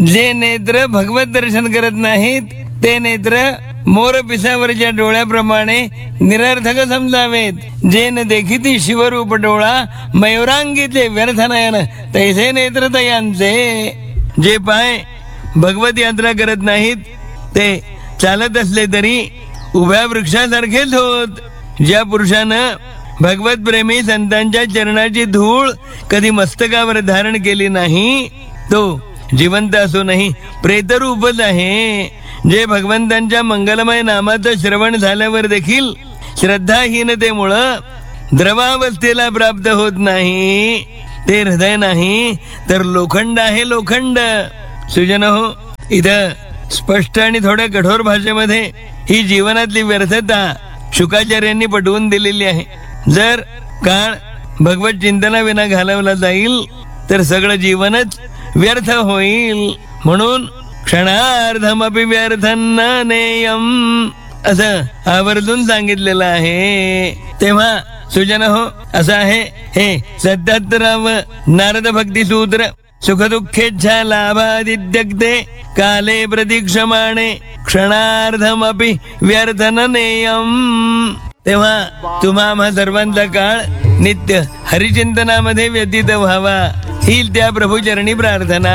जे नेत्र भगवत दर्शन करत नाहीत ते नेत्र मोर पिसावरच्या डोळ्याप्रमाणे निरर्थक समजावेत. जे न देखिती शिवरूप डोळा मयुरांगीचे व्यर्थ नयन तैसे नेत्र तयांचे. जे पाय भगवत यात्रा करत नाहीत ते चालत असले तरी उभ्या वृक्षासारखेच होत. ज्या पुरुषानं भगवत प्रेमी संतांच्या चरणाची धूळ कधी मस्तकावर धारण केली नाही तो जिवंत असूनही प्रेतरूपच आहे. जे भगवंतांच्या मंगलमय नामाचं श्रवण झाल्यावर देखील श्रद्धाहीनतेमुळं द्रवावस्थेला प्राप्त होत नाही ते हृदय नाही तर लोखंड आहे, लोखंड. सुजन हो, इथं स्पष्ट आणि थोड्या कठोर भाषेमध्ये ही जीवनातली व्यर्थता शुकाचार्यांनी पटवून दिलेली आहे. जर काळ भगवत चिंतनाविना घालवला जाईल तर सगळं जीवनच व्यर्थ होईल. म्हणून क्षणार्धमपि व्यर्थं न नेयम असं आवर्जून सांगितलेलं आहे. तेव्हा सुजन हो, असं आहे हे 77 नारद भक्ती सूत्र. सुखदुःखेच्छा लाभादित्यक्ते काले प्रतीक्षमाणे क्षणार्धमपि व्यर्थ न नेयम. तेव्हा तुम्हा आम्हा सर्वांचा काळ नित्य हरिचिंतनामध्ये व्यतीत व्हावा ही त्या प्रभुचरणी प्रार्थना.